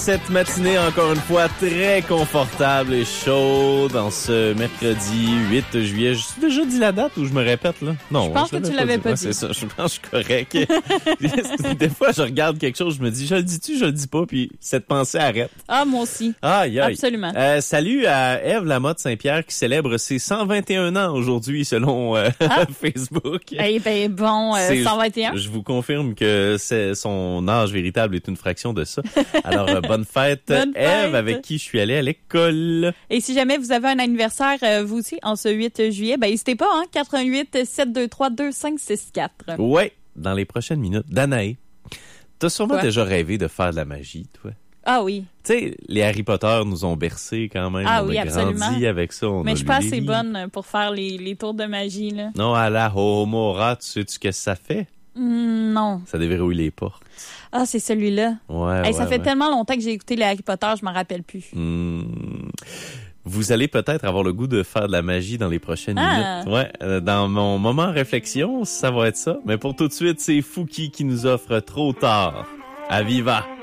cette matinée, encore une fois, très confortable et chaude en ce mercredi 8 juillet. Je suis déjà dit la date ou je me répète, là? Non. Je pense que tu l'avais pas dit. C'est ça, je pense que je suis correct. Des fois, je regarde quelque chose, je me dis, je le dis-tu, je le dis pas, puis cette pensée arrête. Ah, moi aussi. Aïe, aïe. Absolument. Salut à Ève Lamotte Saint-Pierre qui célèbre ses 121 ans aujourd'hui, selon Facebook. Eh ben bon, 121. Je vous confirme que son âge véritable est une fraction de ça. Alors, bonne fête, Bonne Ève, fête. avec qui je suis allé à l'école. Et si jamais vous avez un anniversaire, vous aussi, en ce 8 juillet, ben n'hésitez pas, 88 723 2564. Ouais, dans les prochaines minutes. Danae, t'as sûrement Quoi? déjà rêvé de faire de la magie, toi. Ah oui. Tu sais, les Harry Potter nous ont bercés quand même. Ah on oui, a absolument. grandi avec ça. Mais je suis pas assez les livres. bonne pour faire les tours de magie, là. Non, à la Homora, tu sais-tu qu'est-ce que ça fait? Non. Ça déverrouille les portes. Ah, c'est celui-là. Ouais, Hey, ça fait ouais. tellement longtemps que j'ai écouté les Harry Potter, je m'en rappelle plus. Vous allez peut-être avoir le goût de faire de la magie dans les prochaines Ah. minutes. Ouais, dans mon moment réflexion, ça va être ça. Mais pour tout de suite, c'est Fouki qui nous offre Trop tard. À Viva!